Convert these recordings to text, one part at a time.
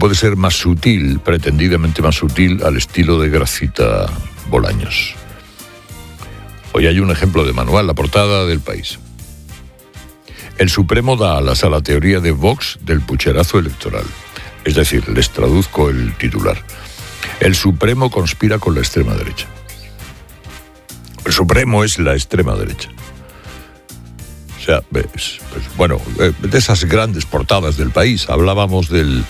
puede ser más sutil, pretendidamente más sutil, al estilo de Gracita Bolaños. Hoy hay un ejemplo de manual, la portada del País. El Supremo da alas a la teoría de Vox del pucherazo electoral. Es decir, les traduzco el titular. El Supremo conspira con la extrema derecha. El Supremo es la extrema derecha. O sea, de esas grandes portadas del País. Hablábamos del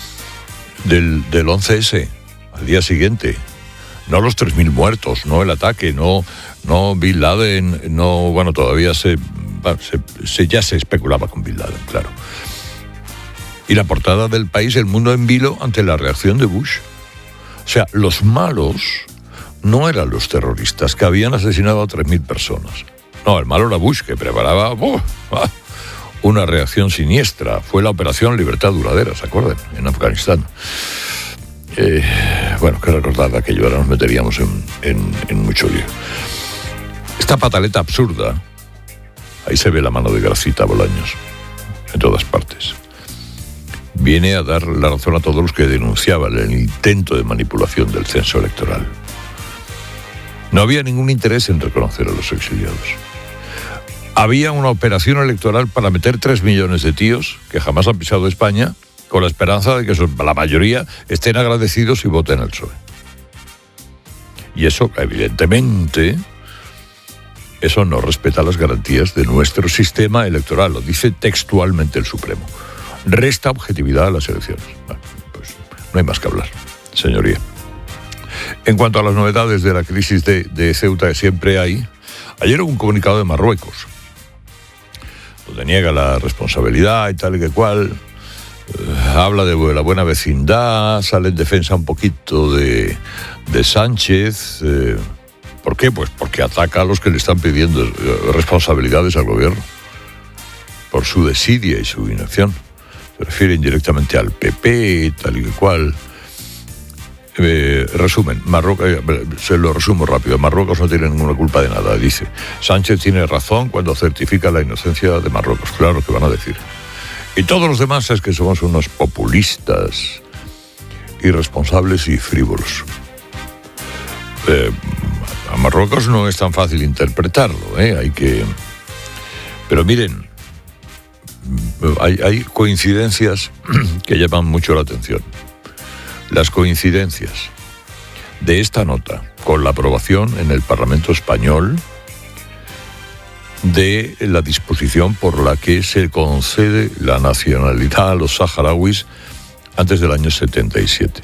11S, al día siguiente. No los 3.000 muertos, no el ataque, no Bin Laden, todavía ya se especulaba con Bin Laden, claro. Y la portada del País, el mundo en vilo ante la reacción de Bush. O sea, los malos no eran los terroristas que habían asesinado a 3.000 personas. No, el malo era Bush, que preparaba una reacción siniestra. Fue la Operación Libertad Duradera, ¿se acuerdan? En Afganistán. Que recordar de aquello, ahora nos meteríamos en mucho lío. Esta pataleta absurda, ahí se ve la mano de Gracita Bolaños, en todas partes. Viene a dar la razón a todos los que denunciaban el intento de manipulación del censo electoral. No había ningún interés en reconocer a los exiliados. Había una operación electoral para meter 3 millones de tíos que jamás han pisado España, con la esperanza de que la mayoría estén agradecidos y voten al PSOE. Y eso, evidentemente, eso no respeta las garantías de nuestro sistema electoral, lo dice textualmente el Supremo. Resta objetividad a las elecciones. Bueno, pues no hay más que hablar, señoría. En cuanto a las novedades de la crisis de Ceuta que siempre hay, ayer hubo un comunicado de Marruecos, donde niega la responsabilidad y tal y que cual, habla de la buena vecindad, sale en defensa un poquito de Sánchez. ¿Por qué? Pues porque ataca a los que le están pidiendo responsabilidades al gobierno por su desidia y su inacción. Se refiere indirectamente al PP, tal y que cual. Resumen, Marruecos, se lo resumo rápido. Marruecos no tiene ninguna culpa de nada, dice. Sánchez tiene razón cuando certifica la inocencia de Marruecos. Claro que van a decir. Y todos los demás es que somos unos populistas, irresponsables y frívolos. A Marruecos no es tan fácil interpretarlo, Pero miren, hay coincidencias que llaman mucho la atención. Las coincidencias de esta nota con la aprobación en el Parlamento español de la disposición por la que se concede la nacionalidad a los saharauis antes del año 77.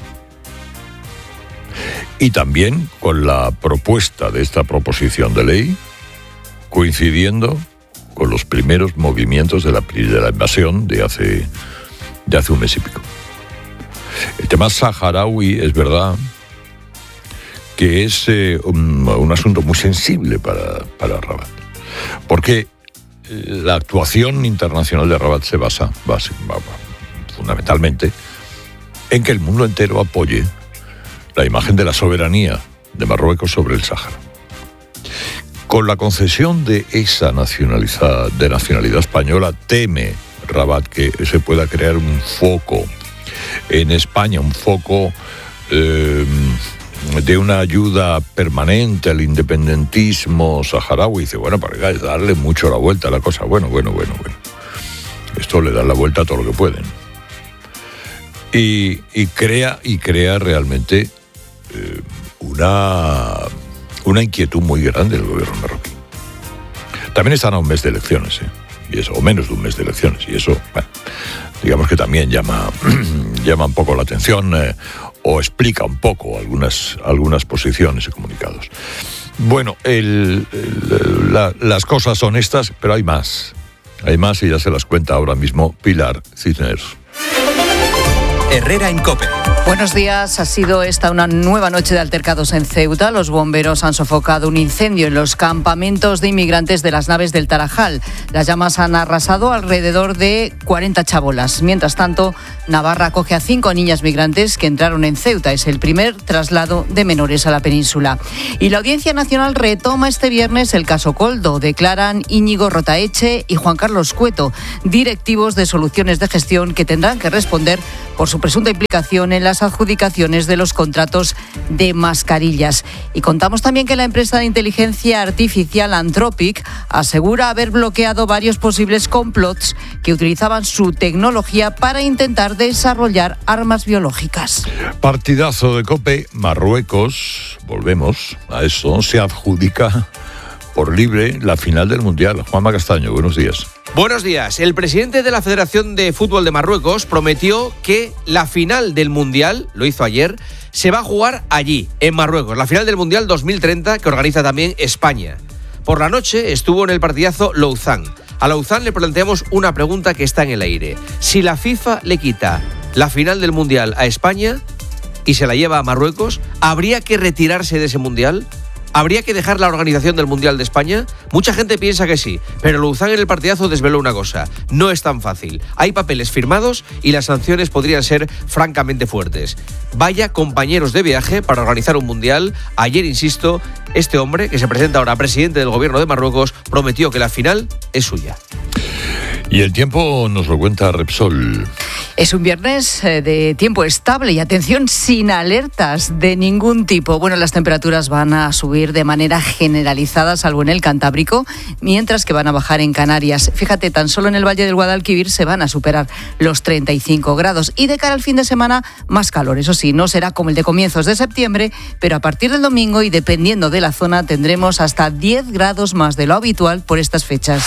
Y también con la propuesta de esta proposición de ley, coincidiendo con los primeros movimientos de la invasión de hace un mes y pico. El tema saharaui es verdad que es un asunto muy sensible para Rabat, porque la actuación internacional de Rabat se basa fundamentalmente en que el mundo entero apoye la imagen de la soberanía de Marruecos sobre el Sáhara. Con la concesión de esa nacionalidad española, teme Rabat que se pueda crear un foco en España, un foco de una ayuda permanente al independentismo saharaui. Dice, para darle mucho la vuelta a la cosa. Bueno. Esto le da la vuelta a todo lo que pueden. Y crea realmente una inquietud muy grande del gobierno marroquí. También están a un mes de elecciones, y eso, o menos de un mes de elecciones, y eso, digamos que también llama un poco la atención, o explica un poco algunas posiciones y comunicados. Bueno, las cosas son estas, pero hay más y ya se las cuenta ahora mismo Pilar Cisneros. Herrera en COPE. Buenos días. Ha sido esta una nueva noche de altercados en Ceuta. Los bomberos han sofocado un incendio en los campamentos de inmigrantes de las naves del Tarajal. Las llamas han arrasado alrededor de 40 chabolas. Mientras tanto, Navarra acoge a 5 niñas migrantes que entraron en Ceuta. Es el primer traslado de menores a la península. Y la Audiencia Nacional retoma este viernes el caso Koldo. Declaran Íñigo Rotaeche y Juan Carlos Cueto, directivos de Soluciones de Gestión, que tendrán que responder por su presunta implicación en las adjudicaciones de los contratos de mascarillas. Y contamos también que la empresa de inteligencia artificial Anthropic asegura haber bloqueado varios posibles complots que utilizaban su tecnología para intentar desarrollar armas biológicas. Partidazo de COPE. Marruecos, volvemos a eso, se adjudica por libre la final del Mundial. Juanma Castaño, buenos días. Buenos días. El presidente de la Federación de Fútbol de Marruecos prometió que la final del Mundial, lo hizo ayer, se va a jugar allí, en Marruecos. La final del Mundial 2030 que organiza también España. Por la noche estuvo en el partidazo Louzán. A Louzán le planteamos una pregunta que está en el aire. Si la FIFA le quita la final del Mundial a España y se la lleva a Marruecos, ¿habría que retirarse de ese Mundial? ¿Habría que dejar la organización del Mundial de España? Mucha gente piensa que sí, pero Louzán en el partidazo desveló una cosa. No es tan fácil. Hay papeles firmados y las sanciones podrían ser francamente fuertes. Vaya compañeros de viaje para organizar un Mundial. Ayer, insisto, este hombre, que se presenta ahora presidente del gobierno de Marruecos, prometió que la final es suya. Y el tiempo nos lo cuenta Repsol. Es un viernes de tiempo estable y, atención, sin alertas de ningún tipo. Bueno, las temperaturas van a subir de manera generalizada, salvo en el Cantábrico, mientras que van a bajar en Canarias. Fíjate, tan solo en el Valle del Guadalquivir se van a superar los 35 grados. Y de cara al fin de semana, más calor. Eso sí, no será como el de comienzos de septiembre, pero a partir del domingo y dependiendo de la zona tendremos hasta 10 grados más de lo habitual por estas fechas.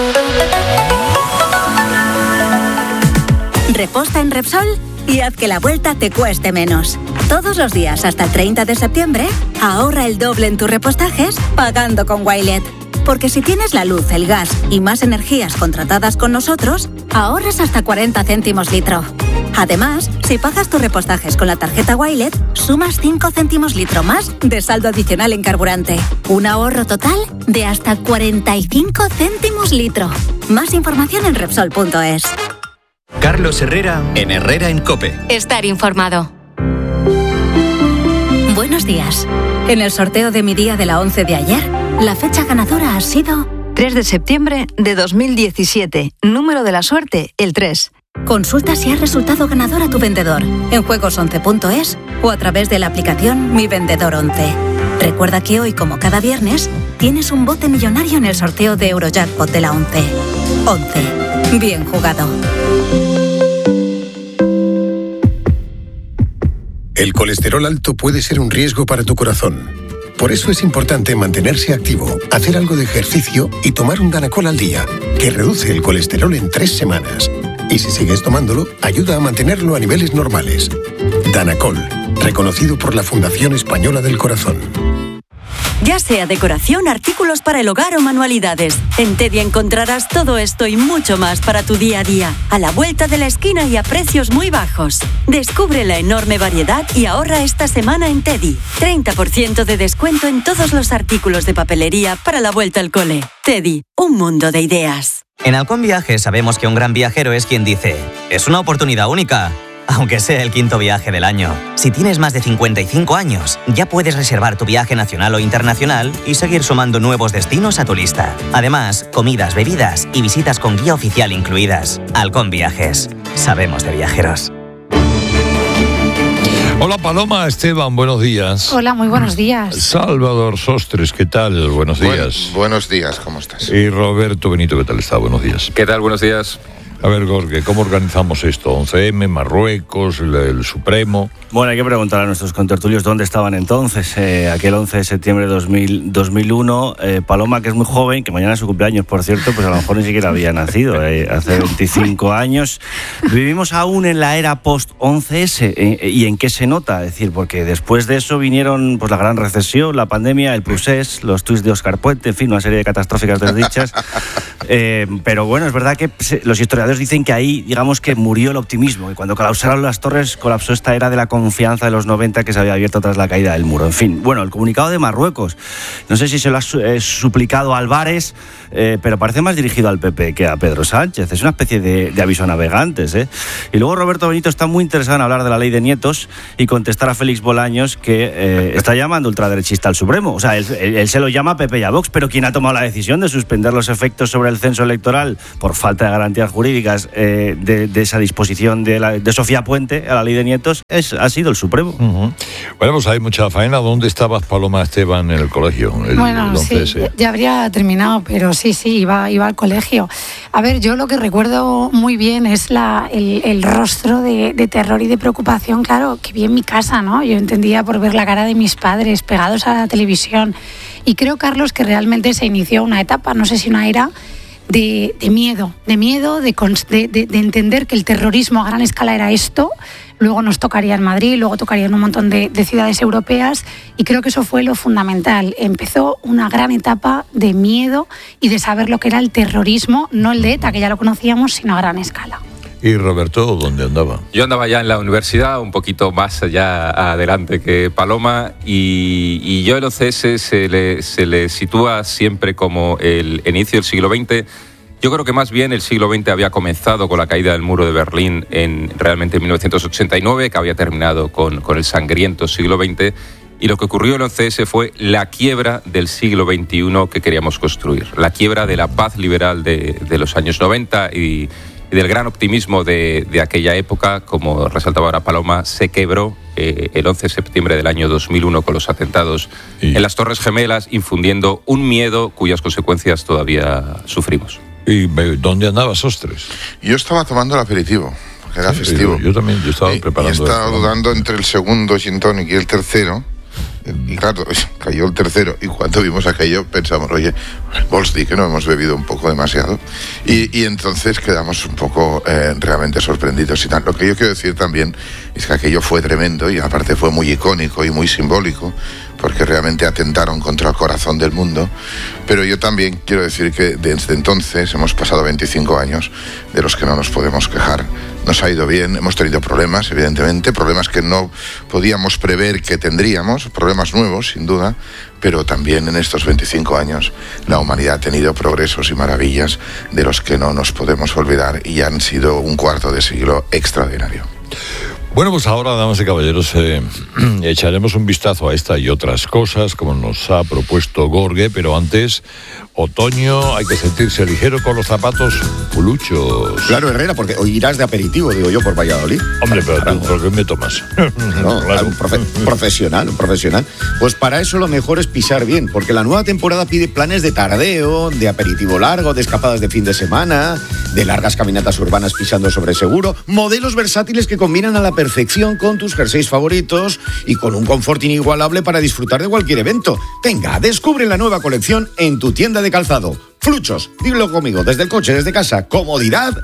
Reposta en Repsol y haz que la vuelta te cueste menos. Todos los días hasta el 30 de septiembre, ahorra el doble en tus repostajes pagando con Wilet. Porque si tienes la luz, el gas y más energías contratadas con nosotros, ahorras hasta 40 céntimos litro. Además, si pagas tus repostajes con la tarjeta Wilet, sumas 5 céntimos litro más de saldo adicional en carburante. Un ahorro total de hasta 45 céntimos litro. Más información en Repsol.es. Carlos Herrera en Herrera en COPE. Estar informado. Buenos días. En el sorteo de mi día de la 11 de ayer, la fecha ganadora ha sido 3 de septiembre de 2017. Número de la suerte, el 3. Consulta si has resultado ganador a tu vendedor en juegos11.es o a través de la aplicación Mi Vendedor 11. Recuerda que hoy, como cada viernes, tienes un bote millonario en el sorteo de Eurojackpot de la 11. 11. Bien jugado. El colesterol alto puede ser un riesgo para tu corazón. Por eso es importante mantenerse activo, hacer algo de ejercicio y tomar un Danacol al día, que reduce el colesterol en 3 semanas. Y si sigues tomándolo, ayuda a mantenerlo a niveles normales. Danacol, reconocido por la Fundación Española del Corazón. Ya sea decoración, artículos para el hogar o manualidades, en Teddy encontrarás todo esto y mucho más para tu día a día, a la vuelta de la esquina y a precios muy bajos. Descubre la enorme variedad y ahorra esta semana en Teddy. 30% de descuento en todos los artículos de papelería para la vuelta al cole. Teddy, un mundo de ideas. En Halcón Viajes sabemos que un gran viajero es quien dice: es una oportunidad única. Aunque sea el 5º viaje del año. Si tienes más de 55 años, ya puedes reservar tu viaje nacional o internacional y seguir sumando nuevos destinos a tu lista. Además, comidas, bebidas y visitas con guía oficial incluidas. Halcón Viajes. Sabemos de viajeros. Hola Paloma, Esteban, buenos días. Hola, muy buenos días. Salvador Sostres, ¿qué tal? Buenos días. Buenos días, ¿cómo estás? Y Roberto Benito, ¿qué tal está? Buenos días. ¿Qué tal? Buenos días. A ver, Gorge, ¿cómo organizamos esto? 11M, Marruecos, el Supremo. Bueno, hay que preguntar a nuestros contertulios dónde estaban entonces, aquel 11 de septiembre de 2001. Paloma, que es muy joven, que mañana es su cumpleaños, por cierto, pues a lo mejor ni siquiera había nacido, hace 25 años. Vivimos aún en la era post-11S, ¿y en qué se nota? Es decir, porque después de eso vinieron pues la gran recesión, la pandemia, el procés, los tuits de Óscar Puente, en fin, una serie de catastróficas desdichas. Pero bueno, es verdad que los historiadores historiadores dicen que ahí, digamos que murió el optimismo, y cuando colapsaron las torres, colapsó esta era de la confianza de los 90 que se había abierto tras la caída del muro. En fin, bueno, el comunicado de Marruecos, no sé si se lo ha suplicado a Álvarez, pero parece más dirigido al PP que a Pedro Sánchez. Es una especie de aviso a navegantes, ¿eh? Y luego Roberto Benito está muy interesado en hablar de la ley de nietos y contestar a Félix Bolaños que está llamando ultraderechista al Supremo. O sea, él se lo llama PP y a Vox, pero quien ha tomado la decisión de suspender los efectos sobre el censo electoral por falta de garantías jurídicas de esa disposición de Sofía Puente a la ley de nietos ha sido el Supremo. Uh-huh. Bueno, pues hay mucha faena. ¿Dónde estabas, Paloma Esteban, en el colegio? Bueno, sí, ya habría terminado, pero sí, iba al colegio. A ver, yo lo que recuerdo muy bien es el rostro de terror y de preocupación, claro, que vi en mi casa, ¿no? Yo entendía por ver la cara de mis padres pegados a la televisión. Y creo, Carlos, que realmente se inició una etapa, no sé si una era, de miedo, de entender que el terrorismo a gran escala era esto. Luego nos tocaría en Madrid, luego tocaría en un montón de ciudades europeas, y creo que eso fue lo fundamental. Empezó una gran etapa de miedo y de saber lo que era el terrorismo, no el de ETA, que ya lo conocíamos, sino a gran escala. ¿Y Roberto, dónde andaba? Yo andaba ya en la universidad, un poquito más allá adelante que Paloma, y yo el OCS se le sitúa siempre como el inicio del siglo XX. Yo creo que más bien el siglo XX había comenzado con la caída del muro de Berlín realmente en 1989, que había terminado con el sangriento siglo XX, y lo que ocurrió en el OCS fue la quiebra del siglo XXI que queríamos construir, la quiebra de la paz liberal de los años 90 y del gran optimismo de aquella época. Como resaltaba ahora Paloma, se quebró el 11 de septiembre del año 2001 con los atentados en las Torres Gemelas, infundiendo un miedo cuyas consecuencias todavía sufrimos. ¿Y dónde andabas, Ostres? Yo estaba tomando el aperitivo, porque era festivo. Yo también, yo estaba preparando. Y estaba dudando entre el segundo gin tonic y el tercero. Y claro, cayó el tercero, y cuando vimos aquello pensamos, oye, vols dir que no hemos bebido un poco demasiado, y entonces quedamos un poco realmente sorprendidos y tal. Lo que yo quiero decir también es que aquello fue tremendo, y aparte fue muy icónico y muy simbólico, porque realmente atentaron contra el corazón del mundo. Pero yo también quiero decir que desde entonces hemos pasado 25 años de los que no nos podemos quejar. Nos ha ido bien, hemos tenido problemas, evidentemente, problemas que no podíamos prever que tendríamos, problemas nuevos, sin duda, pero también en estos 25 años la humanidad ha tenido progresos y maravillas de los que no nos podemos olvidar, y han sido un cuarto de siglo extraordinario. Bueno, pues ahora, damas y caballeros, echaremos un vistazo a esta y otras cosas, como nos ha propuesto Gorge, pero antes, otoño, hay que sentirse ligero con los zapatos fuluchos. Claro, Herrera, porque hoy irás de aperitivo, digo yo, por Valladolid. Hombre, pero tú, ¿por qué me tomas? No, claro. Un profesional. Pues para eso lo mejor es pisar bien, porque la nueva temporada pide planes de tardeo, de aperitivo largo, de escapadas de fin de semana, de largas caminatas urbanas pisando sobre seguro, modelos versátiles que combinan a la perfección con tus jerseys favoritos y con un confort inigualable para disfrutar de cualquier evento. Venga, descubre la nueva colección en tu tienda de calzado. Fluchos, dilo conmigo, desde el coche, desde casa, comodidad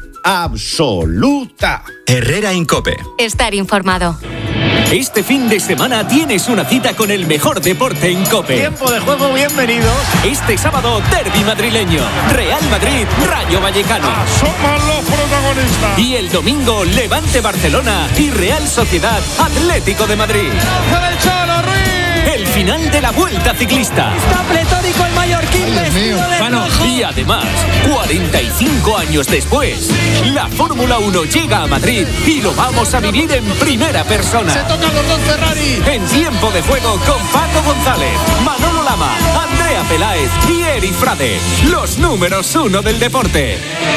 absoluta. Herrera en COPE. Estar informado. Este fin de semana tienes una cita con el mejor deporte en COPE. Tiempo de juego, bienvenidos. Este sábado, derbi madrileño. Real Madrid, Rayo Vallecano. Somos los protagonistas. Y el domingo, Levante Barcelona y Real Sociedad Atlético de Madrid. El final de la Vuelta Ciclista. Está pletórico el mallorquín vestido de rojo. Y además, 45 años después, la Fórmula 1 llega a Madrid y lo vamos a vivir en primera persona. Se tocan los dos Ferrari. En tiempo de juego con Paco González, Manolo Lama, Andrea Peláez y Eri Frade. Los números 1 del deporte.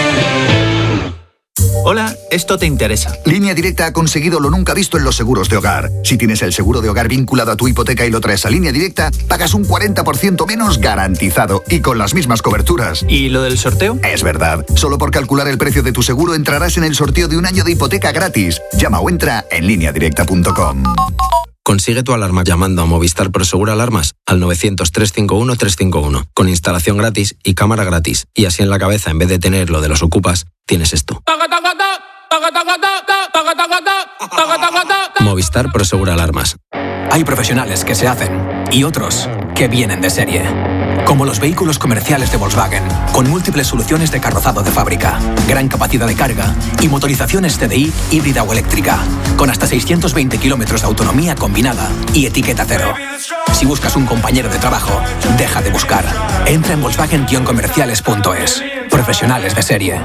Hola, esto te interesa. Línea Directa ha conseguido lo nunca visto en los seguros de hogar. Si tienes el seguro de hogar vinculado a tu hipoteca y lo traes a Línea Directa, pagas un 40% menos garantizado y con las mismas coberturas. ¿Y lo del sorteo? Es verdad. Solo por calcular el precio de tu seguro entrarás en el sorteo de un año de hipoteca gratis. Llama o entra en lineadirecta.com. Consigue tu alarma llamando a Movistar Prosegur Alarmas al 900-351-351, con instalación gratis y cámara gratis. Y así en la cabeza, en vez de tener lo de los ocupas, tienes esto. Movistar Prosegur Alarmas. Hay profesionales que se hacen y otros que vienen de serie. Como los vehículos comerciales de Volkswagen, con múltiples soluciones de carrozado de fábrica, gran capacidad de carga y motorizaciones TDI híbrida o eléctrica, con hasta 620 kilómetros de autonomía combinada y etiqueta cero. Si buscas un compañero de trabajo, deja de buscar. Entra en Volkswagen-comerciales.es. Profesionales de serie.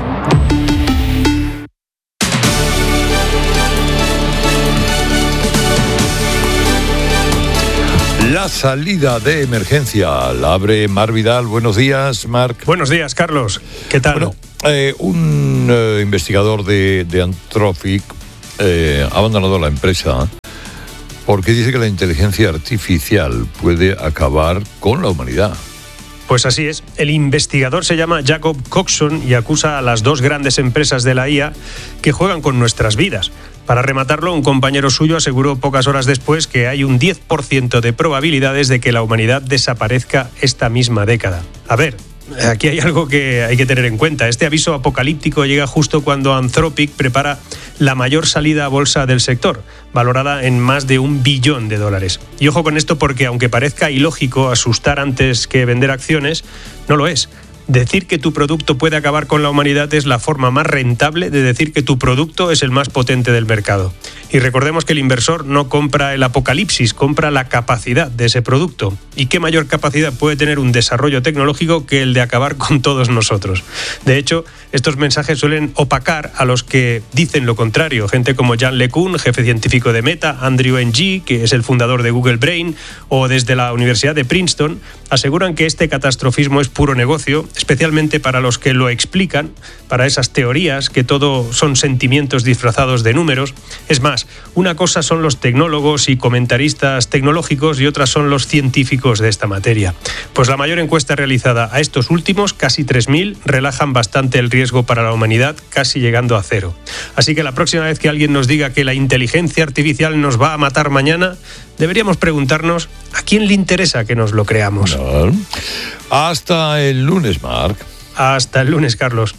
La salida de emergencia la abre Marc Vidal. Buenos días, Marc. Buenos días, Carlos. ¿Qué tal? Bueno, un investigador de Anthropic ha abandonado la empresa porque dice que la inteligencia artificial puede acabar con la humanidad. Pues así es. El investigador se llama Jacob Coxon y acusa a las dos grandes empresas de la IA que juegan con nuestras vidas. Para rematarlo, un compañero suyo aseguró pocas horas después que hay un 10% de probabilidades de que la humanidad desaparezca esta misma década. A ver, aquí hay algo que hay que tener en cuenta. Este aviso apocalíptico llega justo cuando Anthropic prepara la mayor salida a bolsa del sector, valorada en más de $1 billón. Y ojo con esto porque, aunque parezca ilógico asustar antes que vender acciones, no lo es. Decir que tu producto puede acabar con la humanidad es la forma más rentable de decir que tu producto es el más potente del mercado. Y recordemos que el inversor no compra el apocalipsis, compra la capacidad de ese producto. ¿Y qué mayor capacidad puede tener un desarrollo tecnológico que el de acabar con todos nosotros? De hecho, estos mensajes suelen opacar a los que dicen lo contrario. Gente como Yann LeCun, jefe científico de Meta, Andrew Ng, que es el fundador de Google Brain, o desde la Universidad de Princeton, aseguran que este catastrofismo es puro negocio, especialmente para los que lo explican, para esas teorías que todo son sentimientos disfrazados de números. Es más, una cosa son los tecnólogos y comentaristas tecnológicos y otra son los científicos de esta materia. Pues la mayor encuesta realizada a estos últimos, casi 3.000, relajan bastante el riesgo para la humanidad, casi llegando a cero. Así que la próxima vez que alguien nos diga que la inteligencia artificial nos va a matar mañana, deberíamos preguntarnos a quién le interesa que nos lo creamos. No. Hasta el lunes, Marc. Hasta el lunes, Carlos.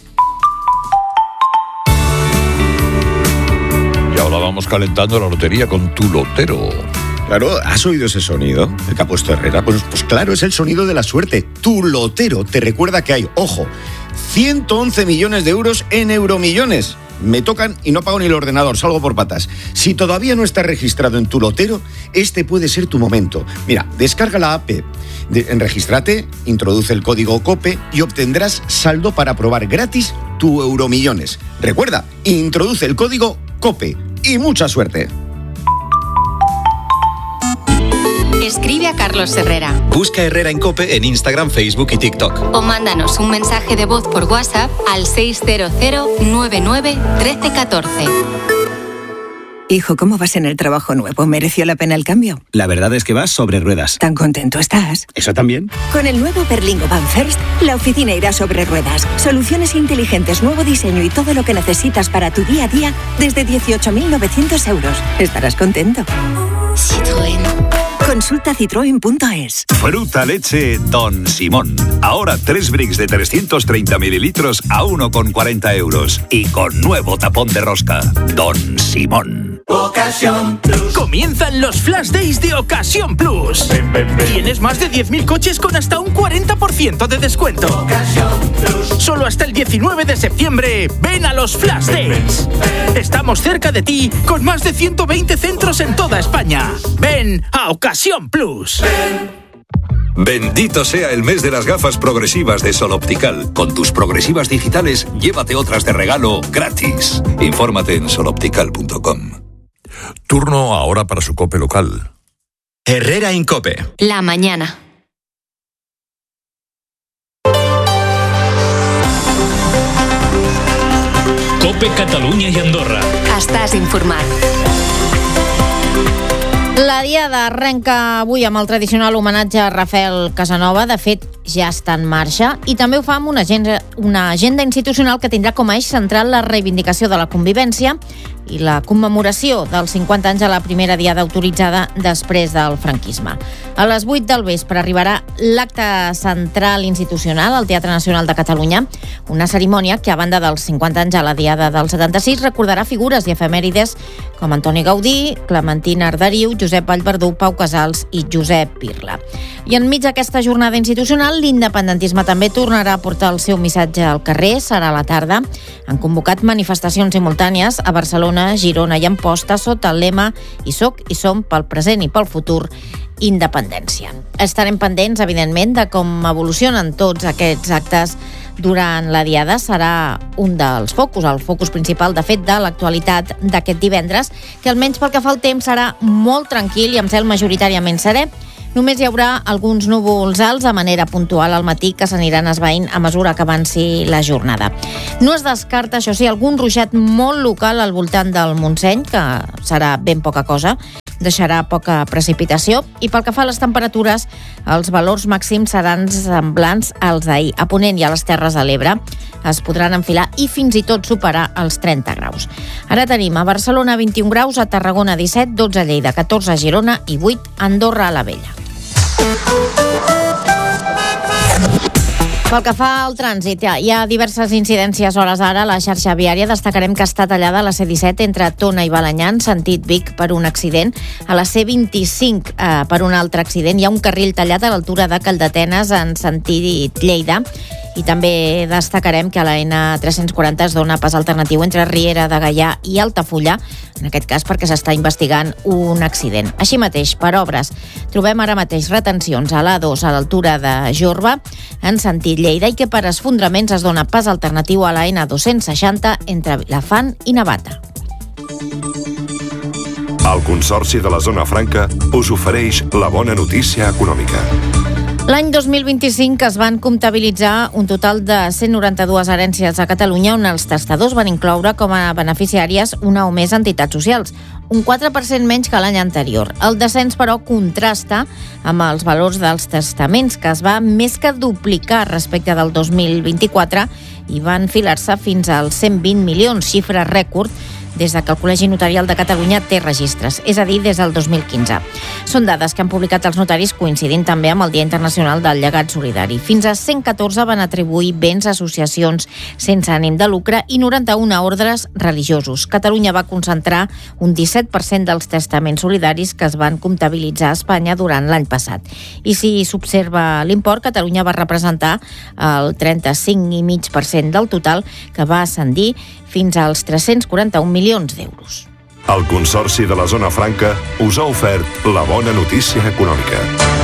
Y ahora vamos calentando la lotería con tu lotero. Claro, ¿has oído ese sonido? El que ha puesto Herrera. Pues claro, es el sonido de la suerte. Tu lotero te recuerda que hay, ojo, 111 millones de euros en Euromillones. Me tocan y no pago ni el ordenador, salgo por patas. Si todavía no estás registrado en tu lotero, este puede ser tu momento. Mira, descarga la app, regístrate, introduce el código COPE y obtendrás saldo para probar gratis tu Euromillones. Recuerda, introduce el código COPE y mucha suerte. Escribe a Carlos Herrera. Busca Herrera en COPE en Instagram, Facebook y TikTok. O mándanos un mensaje de voz por WhatsApp al 600-99-1314. Hijo, ¿cómo vas en el trabajo nuevo? ¿Mereció la pena el cambio? La verdad es que vas sobre ruedas. ¿Tan contento estás? ¿Eso también? Con el nuevo Berlingo Van First, la oficina irá sobre ruedas. Soluciones inteligentes, nuevo diseño y todo lo que necesitas para tu día a día desde 18.900 euros. Estarás contento. Citroën. Consulta citroen.es. Fruta leche Don Simón. Ahora 3 bricks de 330 mililitros a 1,40 euros. Y con nuevo tapón de rosca. Don Simón. Ocasión Plus. Comienzan los Flash Days de Ocasión Plus. Tienes más de 10.000 coches con hasta un 40% de descuento. Ocasión Plus. Solo hasta el 19 de septiembre. Ven a los Flash Days. Estamos cerca de ti con más de 120 centros en toda España. Ven a Ocasión Plus. Bendito sea el mes de las gafas progresivas de Sol Optical. Con tus progresivas digitales, llévate otras de regalo gratis. Infórmate en soloptical.com. Turno ahora para su COPE local. Herrera en COPE. La mañana. COPE Catalunya i Andorra. Estàs informat. La Diada arrenca avui amb el tradicional homenatge a Rafael Casanova. De fet, ja està en marxa i també ho fa amb una agenda institucional que tindrà com a eix central la reivindicació de la convivència i la commemoració dels 50 anys a la primera diada autoritzada després del franquisme. A les 8 del vespre arribarà l'acte central institucional al Teatre Nacional de Catalunya, una cerimònia que, a banda dels 50 anys a la diada del 76, recordarà figures i efemèrides com Antoni Gaudí, Clementina Arderiu, Josep Vallverdú, Pau Casals i Josep Pirla. I enmig d'aquesta jornada institucional, l'independentisme també tornarà a portar el seu missatge al carrer. Serà a la tarda. Han convocat manifestacions simultànies a Barcelona, Girona i Amposta sota el lema "Hi soc i som pel present i pel futur, independència". Estarem pendents, evidentment, de com evolucionen tots aquests actes durant la diada. Serà un dels focus, el focus principal, de fet, de l'actualitat d'aquest divendres, que almenys pel que fa al temps serà molt tranquil i amb cel majoritàriament serè. Només hi haurà alguns núvols alts de manera puntual al matí que s'aniran esvaint a mesura que avanci la jornada. No es descarta, això sí, algun ruixat molt local al voltant del Montseny, que serà ben poca cosa, deixarà poca precipitació, i pel que fa a les temperatures, els valors màxims seran semblants als d'ahir. A Ponent i a les Terres de l'Ebre es podran enfilar i fins i tot superar els 30 graus. Ara tenim a Barcelona 21 graus, a Tarragona 17, 12 a Lleida, 14 a Girona i 8 a Andorra la Vella. Pel que fa al trànsit, hi ha diverses incidències a hores d'ara. A la xarxa viària destacarem que està tallada la C-17 entre Tona i Balenyà en sentit Vic per un accident. A la C-25 per un altre accident. Hi ha un carril tallat a l'altura de Calldetenes en sentit Lleida. I també destacarem que a la N340 es dona pas alternatiu entre Riera de Gaià i Altafulla, en aquest cas perquè s'està investigant un accident. Així mateix, per obres, trobem ara mateix retencions a l'A2 a l'altura de Jorba, en sentit Lleida, i que per esfondraments es dona pas alternatiu a la N260 entre Vilafant i Navata. El Consorci de la Zona Franca us ofereix la bona notícia econòmica. L'any 2025 es van comptabilitzar un total de 192 herències a Catalunya, on els testadors van incloure com a beneficiàries una o més entitats socials, un 4% menys que l'any anterior. El descens, però, contrasta amb els valors dels testaments, que es va més que duplicar respecte del 2024 i van enfilar-se fins als 120 milions, xifra rècord, des que el Col·legi Notarial de Catalunya té registres, és a dir, des del 2015. Són dades que han publicat els notaris coincidint també amb el Dia Internacional del Llegat Solidari. Fins a 114 van atribuir béns a associacions sense ànim de lucre i 91 a ordres religiosos. Catalunya va concentrar un 17% dels testaments solidaris que es van comptabilitzar a Espanya durant l'any passat. I si s'observa l'import, Catalunya va representar el 35,5% del total, que va ascendir fins als 341 milions d'euros. El Consorci de la Zona Franca us ha ofert la bona notícia econòmica.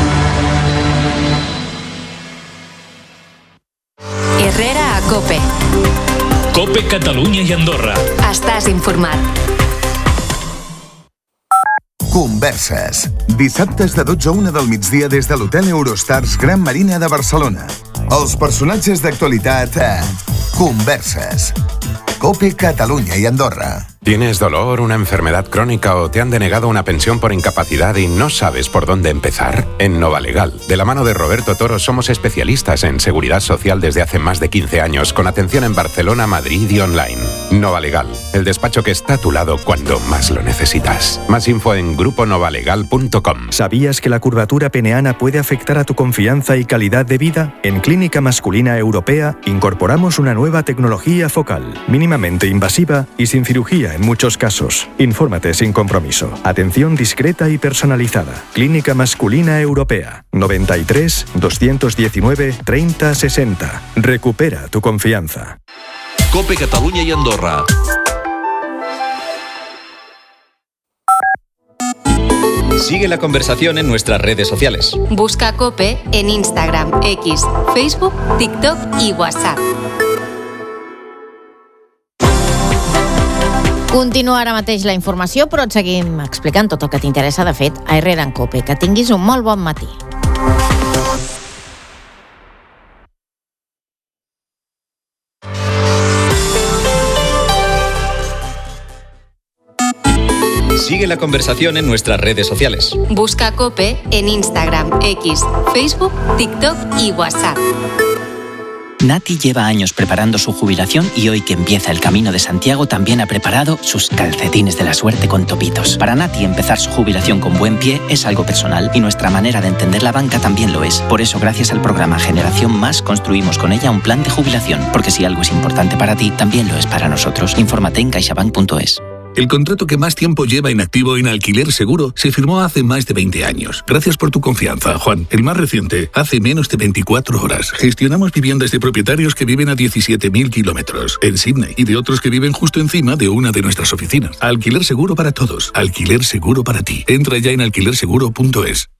Herrera a COPE. COPE Catalunya i Andorra. Estàs informat. Converses. Dissabtes de 12 a 1 del migdia des de l'Hotel Eurostars Gran Marina de Barcelona. Els personatges d'actualitat a Converses. COPE Catalunya y Andorra. ¿Tienes dolor, una enfermedad crónica o te han denegado una pensión por incapacidad y no sabes por dónde empezar? En Novalegal, de la mano de Roberto Toro, somos especialistas en seguridad social desde hace más de 15 años, con atención en Barcelona, Madrid y online. Novalegal, el despacho que está a tu lado cuando más lo necesitas. Más info en gruponovalegal.com. ¿Sabías que la curvatura peneana puede afectar a tu confianza y calidad de vida? En Clínica Masculina Europea incorporamos una nueva tecnología focal, mínimamente invasiva y sin cirugía en muchos casos. Infórmate sin compromiso. Atención discreta y personalizada. Clínica Masculina Europea. 93 219 30 60. Recupera tu confianza. COPE Catalunya y Andorra. Sigue la conversación en nuestras redes sociales. Busca COPE en Instagram, X, Facebook, TikTok y WhatsApp. Continua ara mateix la informació, però et seguim explicant tot el que t'interessa, de fet, a Herrera en COPE. Que tinguis un molt bon matí. Sigue la conversación en nuestras redes sociales. Busca COPE en Instagram, X, Facebook, TikTok y WhatsApp. Nati lleva años preparando su jubilación y hoy que empieza el Camino de Santiago también ha preparado sus calcetines de la suerte con topitos. Para Nati empezar su jubilación con buen pie es algo personal y nuestra manera de entender la banca también lo es. Por eso, gracias al programa Generación Más, construimos con ella un plan de jubilación. Porque si algo es importante para ti, también lo es para nosotros. Infórmate en caixabank.es. El contrato que más tiempo lleva inactivo en Alquiler Seguro se firmó hace más de 20 años. Gracias por tu confianza, Juan. El más reciente, hace menos de 24 horas. Gestionamos viviendas de propietarios que viven a 17.000 kilómetros en Sydney y de otros que viven justo encima de una de nuestras oficinas. Alquiler Seguro para todos. Alquiler Seguro para ti. Entra ya en alquilerseguro.es.